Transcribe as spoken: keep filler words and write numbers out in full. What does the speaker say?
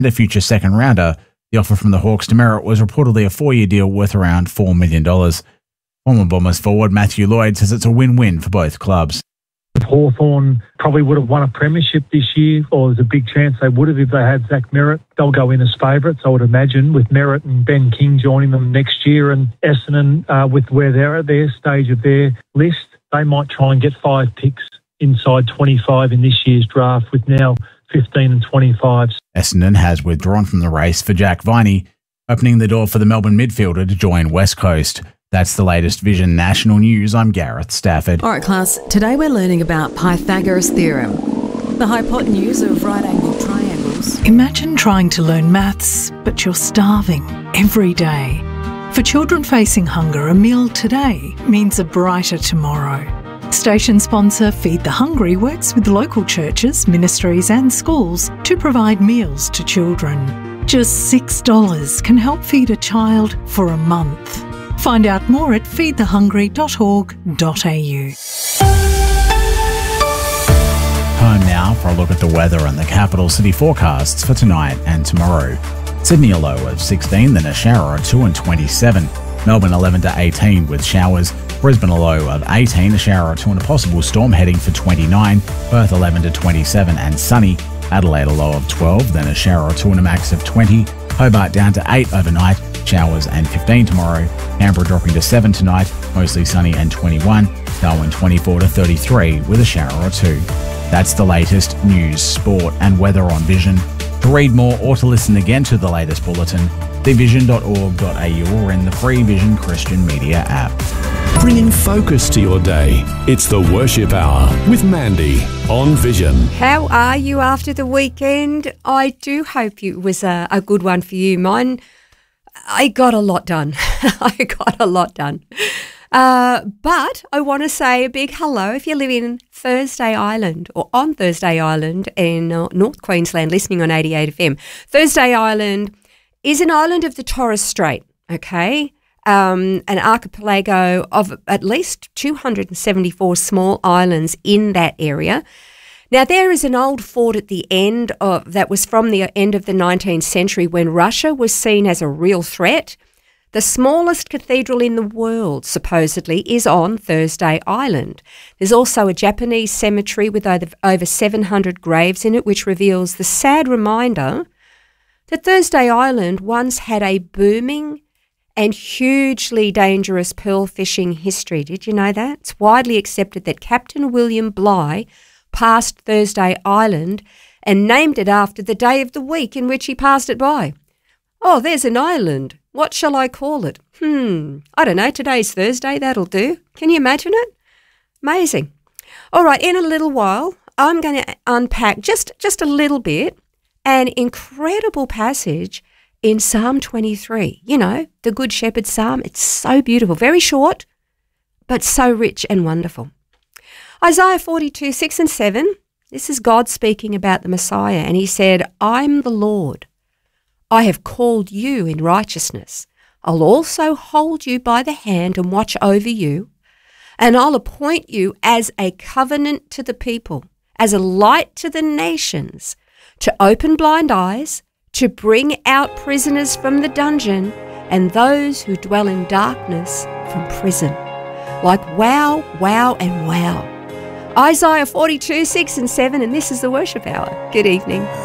The future second rounder, the offer from the Hawks to Merritt was reportedly a four-year deal worth around four million dollars. Former Bombers forward Matthew Lloyd says it's a win-win for both clubs. Hawthorn probably would have won a premiership this year, or there's a big chance they would have if they had Zach Merritt. They'll go in as favourites, I would imagine, with Merritt and Ben King joining them next year, and Essendon, uh, with where they're at their stage of their list, they might try and get five picks inside twenty-five in this year's draft, with now fifteen and twenty-five. Essendon has withdrawn from the race for Jack Viney, opening the door for the Melbourne midfielder to join West Coast. That's the latest Vision National News. I'm Gareth Stafford. All right, class. Today we're learning about Pythagoras' theorem, the hypotenuse of right-angled triangles. Imagine trying to learn maths, but you're starving every day. For children facing hunger, a meal today means a brighter tomorrow. Station sponsor Feed the Hungry works with local churches, ministries and schools to provide meals to children. Just six dollars can help feed a child for a month. Find out more at feed the hungry dot org dot a u. Time now for a look at the weather and the capital city forecasts for tonight and tomorrow. Sydney a low of sixteen, then a shower or two and twenty-seven. Melbourne eleven to eighteen with showers. Brisbane a low of eighteen, a shower or two and a possible storm heading for twenty-nine. Perth eleven to twenty-seven and sunny. Adelaide a low of twelve, then a shower or two and a max of twenty. Hobart down to eight overnight, showers and fifteen tomorrow. Canberra dropping to seven tonight, mostly sunny and twenty-one. Darwin twenty-four to thirty-three with a shower or two. That's the latest news, sport and weather on Vision. To read more or to listen again to the latest bulletin, see vision dot org dot a u or in the free Vision Christian Media app. Bringing focus to your day. It's the Worship Hour with Mandy on Vision. How are you after the weekend? I do hope it was a, a good one for you. Mine, I got a lot done. I got a lot done. Uh, but I want to say a big hello if you live in Thursday Island or on Thursday Island in uh, North Queensland, listening on eighty-eight F M. Thursday Island is an island of the Torres Strait, okay? Um, an archipelago of at least two hundred seventy-four small islands in that area. Now, there is an old fort at the end of that was from the end of the nineteenth century when Russia was seen as a real threat. The smallest cathedral in the world, supposedly, is on Thursday Island. There's also a Japanese cemetery with over seven hundred graves in it, which reveals the sad reminder that Thursday Island once had a booming and hugely dangerous pearl fishing history. Did you know that? It's widely accepted that Captain William Bligh passed Thursday Island and named it after the day of the week in which he passed it by. Oh, there's an island. What shall I call it? Hmm, I don't know. Today's Thursday. That'll do. Can you imagine it? Amazing. All right, in a little while, I'm going to unpack just, just a little bit an incredible passage in Psalm twenty-three. You know, the Good Shepherd Psalm. It's so beautiful. Very short, but so rich and wonderful. Isaiah forty-two, six and seven. This is God speaking about the Messiah. And he said, I'm the Lord. I have called you in righteousness. I'll also hold you by the hand and watch over you. And I'll appoint you as a covenant to the people, as a light to the nations, to open blind eyes, to bring out prisoners from the dungeon and those who dwell in darkness from prison. Like wow, wow, and wow. Isaiah forty-two, six and seven, and this is the Worship Hour. Good evening.